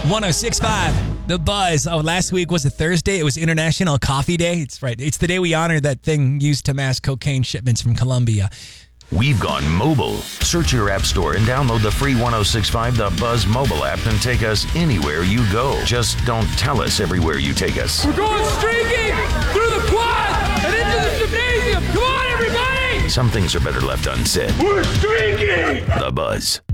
106.5, The Buzz. Oh, last week was a Thursday. It was International Coffee Day. It's right. It's the day we honor that thing used to mask cocaine shipments from Colombia. We've gone mobile. Search your app store and download the free 106.5 The Buzz mobile app and take us anywhere you go. Just don't tell us everywhere you take us. We're going streaking through the quad and into the gymnasium. Come on, everybody! Some things are better left unsaid. We're streaking! The Buzz.